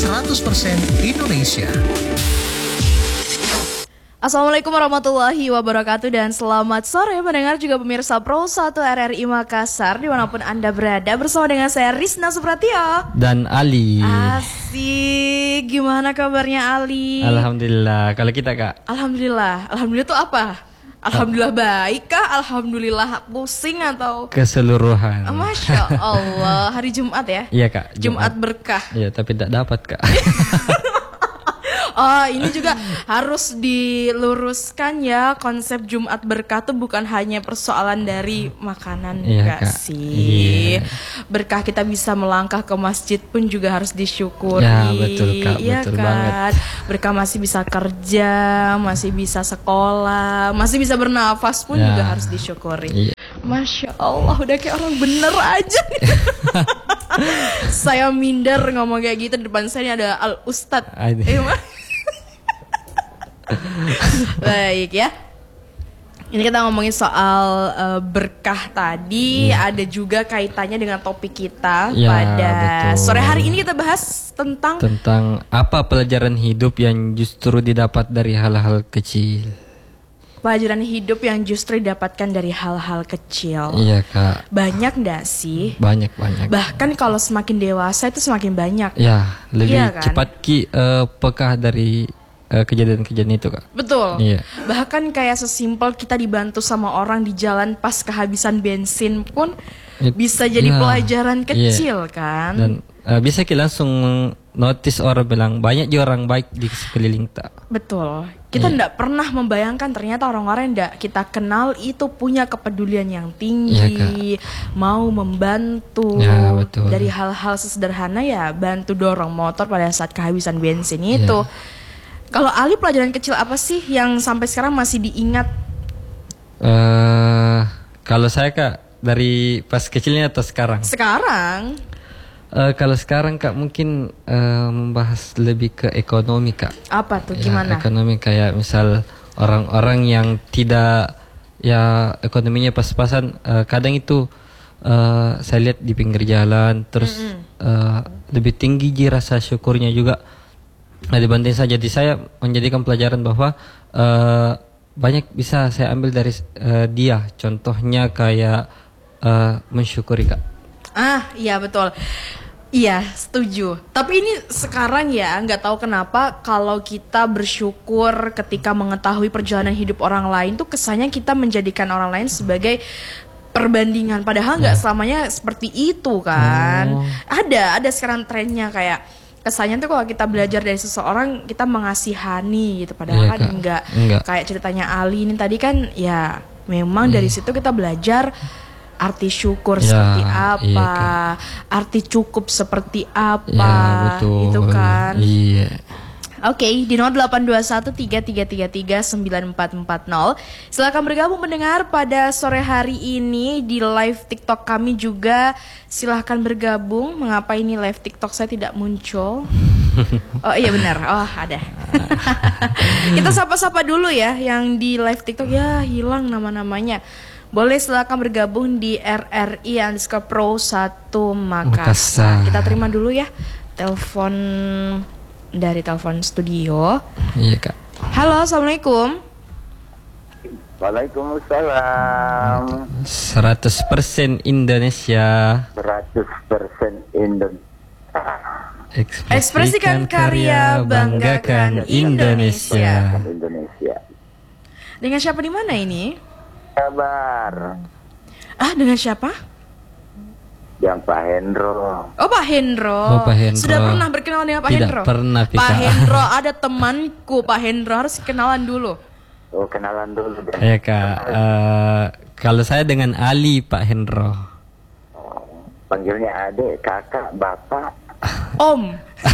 100% Indonesia. Assalamualaikum warahmatullahi wabarakatuh dan selamat sore mendengar juga pemirsa Pro 1 RRI Makassar dimanapun Anda berada, bersama dengan saya Rizna Supratio dan Ali. Asik, gimana kabarnya Ali? Alhamdulillah, kalau kita Kak? Alhamdulillah tuh apa? Alhamdulillah baik kah? Alhamdulillah pusing atau? Keseluruhan. Masya Allah, hari Jumat ya? Iya Kak, Jumat berkah. Iya, tapi tidak dapat Kak. Oh, ini juga harus diluruskan ya, konsep Jumat berkah tuh bukan hanya persoalan dari makanan, enggak sih. Iya. Berkah kita bisa melangkah ke masjid pun juga harus disyukuri. Ya, betul Kak, ya betul kan? banget. Berkah masih bisa kerja, masih bisa sekolah, masih bisa bernafas pun juga harus disyukuri. Iya. Masya Allah, udah kayak orang bener aja nih. Saya minder ngomong kayak gitu, depan saya ini ada Al Ustadz. Baik ya. Ini kita ngomongin soal berkah tadi, ada juga kaitannya dengan topik kita pada sore hari ini. Kita bahas tentang apa pelajaran hidup yang justru didapat dari hal-hal kecil. Pelajaran hidup yang justru didapatkan dari hal-hal kecil. Iya Kak. Banyak gak sih? Banyak. Bahkan kalau semakin dewasa itu semakin banyak. Ya, lebih kan? cepat peka dari kejadian-kejadian itu Kak. Betul. Iya. Bahkan kayak sesimpel kita dibantu sama orang di jalan pas kehabisan bensin pun bisa jadi pelajaran kecil kan. Dan bisa kita langsung notice orang bilang banyak juga orang baik di sekeliling kita. Betul. Kita tidak pernah membayangkan ternyata orang-orang yang tidak kita kenal itu punya kepedulian yang tinggi, mau membantu. Ya, betul. Dari hal-hal sesederhana ya, bantu dorong motor pada saat kehabisan bensin itu. Kalau Ali, pelajaran kecil apa sih yang sampai sekarang masih diingat? Kalau saya Kak, dari pas kecilnya atau sekarang? Sekarang. Kalau sekarang Kak mungkin membahas lebih ke ekonomi Kak. Apa tuh, gimana? Ekonomi kayak misal orang-orang yang tidak ekonominya pas-pasan, kadang itu saya lihat di pinggir jalan, terus lebih tinggi rasa syukurnya juga dibanding saya. Jadi saya menjadikan pelajaran bahwa banyak bisa saya ambil dari dia. Contohnya kayak mensyukuri Kak. Iya betul. Iya, setuju. Tapi ini sekarang ya, nggak tahu kenapa kalau kita bersyukur ketika mengetahui perjalanan hidup orang lain tuh kesannya kita menjadikan orang lain sebagai perbandingan. Padahal nggak selamanya seperti itu kan. Ada sekarang trennya kayak kesannya tuh kalau kita belajar dari seseorang kita mengasihani gitu. Padahal kan enggak. Kayak ceritanya Ali ini tadi kan ya memang dari situ kita belajar arti syukur seperti apa, arti cukup seperti apa, itu kan. Iya. Oke, di 082133333940. Silakan bergabung mendengar pada sore hari ini di live TikTok kami juga. Silakan bergabung. Mengapa ini live TikTok saya tidak muncul? Oh iya benar. Oh ada. Kita sapa-sapa dulu ya yang di live TikTok, ya hilang nama-namanya. Boleh silakan bergabung di RRI_Pro 1 Makassar. Kita terima dulu ya telepon dari telepon studio. Iya Kak. Halo, assalamualaikum. Waalaikumsalam. 100% Indonesia. 100% Indonesia. Ekspresikan karya, banggakan Indonesia. Dengan siapa di mana ini? Kabar. Dengan siapa? Yang Pak Hendro. Oh Pak Hendro. Sudah pernah berkenalan dengan Pak Hendro? Tidak pernah Pak Hendro ada temanku. Pak Hendro harus kenalan dulu. Oh kenalan dulu. Ya Kak. Kalau saya dengan Ali Pak Hendro. Panggilnya adik, kakak, bapak. Om.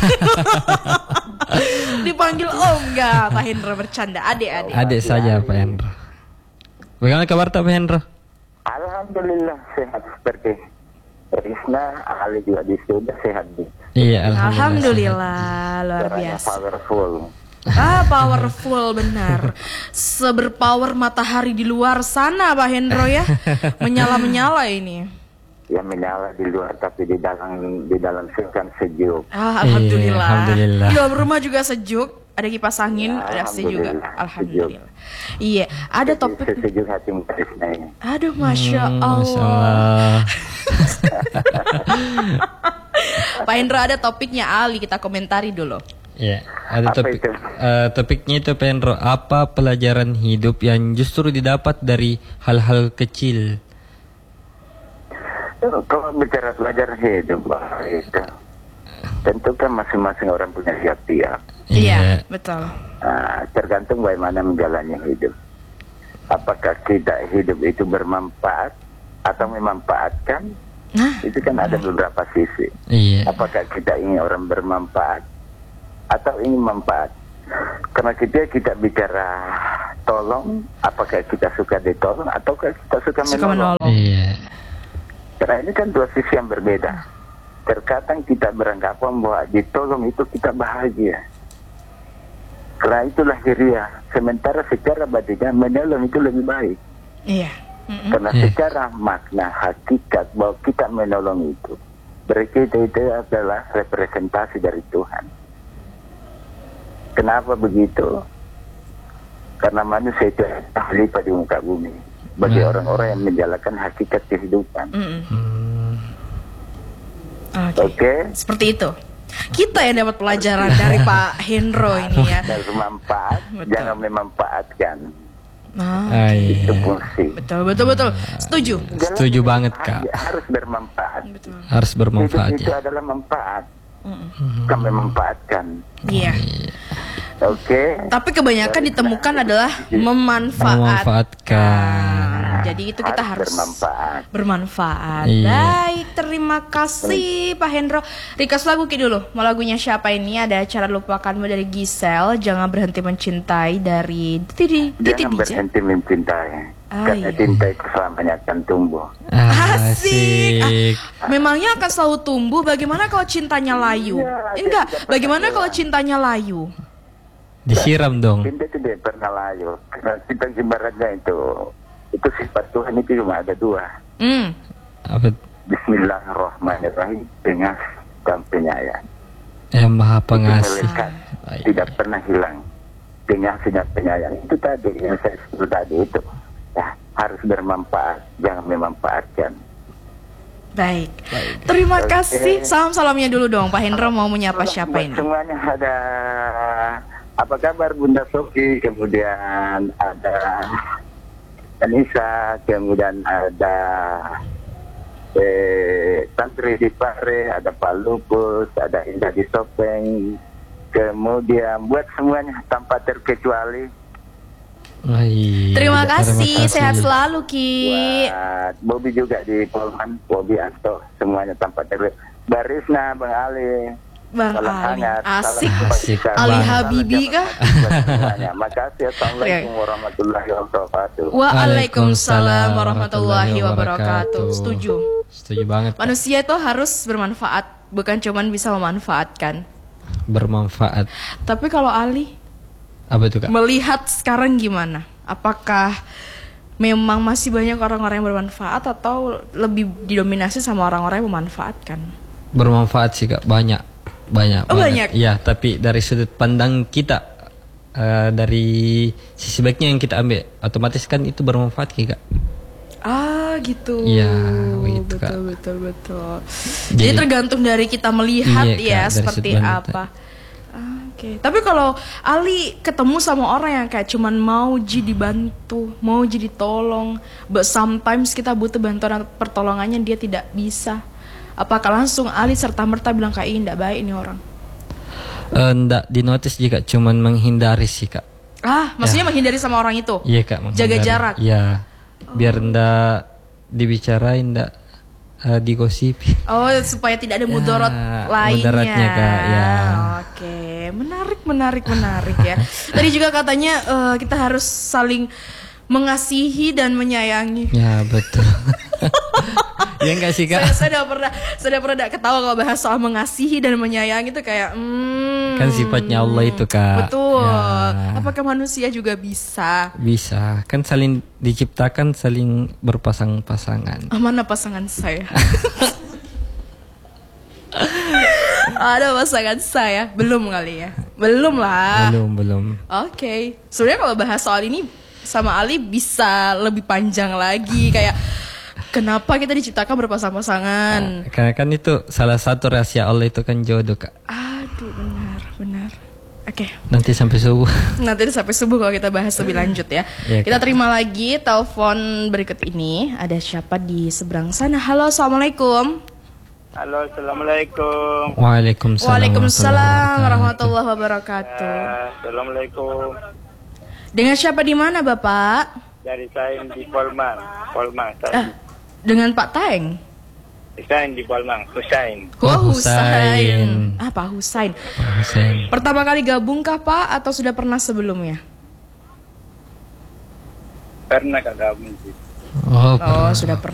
Dipanggil Om enggak? Pak Hendro bercanda. Adik. Adik saja Pak Hendro. Bagaimana kabar Pak Hendro? Alhamdulillah sehat seperti Rizna, Ali juga di studio sehat. Iya, alhamdulillah luar biasa. Powerful. Powerful benar. Seberpower matahari di luar sana Pak Hendro ya. Menyala-menyala ini. yang menyala di luar tapi di dalam kan sejuk. Alhamdulillah. Iya, alhamdulillah. Di dalam rumah juga sejuk. Ada kipas angin, Ya, ada AC juga. alhamdulillah, Alhamdulillah. Iya, ada topik. Sejuk hati Mbak Risna ini. Aduh, masya Masya Allah. Allah. Pak Hendra, ada topiknya Ali, kita komentari dulu. Ya, ada Apa topik. itu? Topiknya itu Penro, apa pelajaran hidup yang justru didapat dari hal-hal kecil? Kalau bicara pelajaran hidup, Mbak, itu tentu kan masing-masing orang punya tiap-tiap. Iya, betul. Tergantung bagaimana menjalani hidup. Apakah kita hidup itu bermanfaat atau memanfaatkan? Nah, Itu kan ada beberapa sisi. Iya. Apakah kita ingin orang bermanfaat atau ingin manfaat? Karena kita bicara tolong, apakah kita suka ditolong ataukah kita suka suka menolong? menolong. Iya. Karena ini kan dua sisi yang berbeda. Terkadang kita beranggapan bahwa ditolong itu kita bahagia. Karena itu lahiriah. Sementara secara batinnya menolong itu lebih baik. Iya. Mm-mm. Karena secara makna hakikat bahwa kita menolong itu, berarti itu adalah representasi dari Tuhan. Kenapa begitu? Karena manusia itu ahli pada muka bumi. Bagi orang-orang yang menjalankan hakikat kehidupan. Mm-mm. Hmm. Oke. Oke? Seperti itu. Kita yang dapat pelajaran dari Pak Hendro ini ya. Dan bermanfaat, Betul. jangan memanfaatkan. Ah, Itu Iya. fungsi. betul. Setuju. Setuju banget, Kak. Harus bermanfaat. Betul. Harus bermanfaat Hidup itu ya. adalah manfaat. Mm-mm. Bukan memanfaatkan. Iya. Oke? Tapi kebanyakan ditemukan adalah memanfaatkan. Jadi itu kita harus bermanfaat. Iya. Baik, terima kasih Pak Hendro. Request lagu Ki dulu. Mau lagunya siapa ini? Ada Cara Lupakanmu dari Giselle, Jangan Berhenti Mencintai dari Titi Jangan DJ. berhenti mencintai. Karena iya. cinta itu selamanya akan tumbuh. Asik. Memangnya akan selalu tumbuh. Bagaimana kalau cintanya layu? Iya, Enggak. dia tidak Bagaimana pernah kalau cintanya layu? Disiram dong. Cinta itu tidak pernah layu. Karena cinta ibaratnya itu sifat Tuhan itu cuma ada dua. Apa? Bismillahirrahmanirrahim, dengan dan penyayang. Yang Maha Itu Pengasih. melekat, Baik. tidak pernah hilang. Pengasih dan penyayang itu tadi yang saya sebut tadi itu. Ya, harus bermanfaat, jangan memanfaatkan. Baik. Terima Oke. kasih. Salam-salamnya dulu dong. Pak Hendro mau menyapa siapa Buat ini? semuanya ada apa kabar Bunda Sofi, kemudian ada Anissa, kemudian ada Tantri di Pare, ada Pak Lupus, ada Indah di Sopeng, kemudian buat semuanya tanpa terkecuali Baik. Terima kasih. Sehat selalu Ki. buat Bobby juga di Polman, Bobby Anto, semuanya tanpa terkecuali. Barisna, Bang Ali, Bang salam Ali. hangat, Asik. salam Asik kebajikan. Ali banget. Habibi kah? Buat semuanya. Makasih. Assalamualaikum warahmatullahi wabarakatuh. Waalaikumsalam warahmatullahi wabarakatuh. Setuju. Setuju banget. Kak. Manusia itu harus bermanfaat, bukan cuman bisa memanfaatkan. Bermanfaat. Tapi kalau Ali Apa itu, Kak? melihat sekarang gimana? Apakah memang masih banyak orang-orang yang bermanfaat atau lebih didominasi sama orang-orang yang memanfaatkan? Bermanfaat sih, Kak. Banyak. Oh, banyak? Iya, tapi dari sudut pandang kita, dari sisi baiknya yang kita ambil, otomatis kan itu bermanfaat, Kak. Ah gitu. Iya, begitu, Kak. Betul. Jadi Jadi- tergantung dari kita melihat Iya, Kak, ya dari seperti sudut pandang apa. Oke. Tapi kalau Ali ketemu sama orang yang kayak cuman mau dibantu, mau ditolong, but sometimes kita butuh bantuan atau pertolongannya dia tidak bisa. Apakah langsung Ali serta merta bilang kayak ini tidak baik ini orang? Nggak dinotis jika cuman menghindari sih, Kak. Maksudnya menghindari sama orang itu? Iya, Kak. Jaga menghindari. jarak. Iya. Biar ndak dibicarain, ndak digosipi. Oh, supaya tidak ada mudarat Ya, lainnya. mudaratnya, Kak, ya. Oke, menarik ya. Tadi juga katanya kita harus saling mengasihi dan menyayangi. Ya, betul. Ya enggak sih Kak? Saya udah pernah ketawa kalau bahas soal mengasihi dan menyayangi itu kayak Kan sifatnya Allah itu Kak. betul. Ya. Apakah manusia juga bisa? Bisa, kan saling diciptakan saling berpasang-pasangan. Mana pasangan saya? Ada pasangan saya? Belum kali ya? Belum lah. Belum. Oke. Sebenarnya kalau bahas soal ini sama Ali bisa lebih panjang lagi kayak kenapa kita diciptakan berpasang-pasangan? Karena kan itu salah satu rahasia Allah itu kan jodoh Kak. Aduh, benar. Oke. Nanti sampai subuh. Nanti sampai subuh kalau kita bahas lebih lanjut ya. Iya, Kita Kak. terima lagi telepon berikut ini. Ada siapa di seberang sana? Halo, assalamualaikum. Halo, assalamualaikum. Waalaikumsalam. Waalaikumsalam warahmatullahi wabarakatuh. Assalamualaikum. Dengan siapa di mana, Bapak? Dari saya di Polmang. Dengan Pak Taeng. Saya di Polmang. Husain. Oh, Husain. Pak Husain. Pak Husain. Pertama kali gabungkah Pak atau sudah pernah sebelumnya? Pernah kagak mungkin. Oh, Oh, sudah pernah.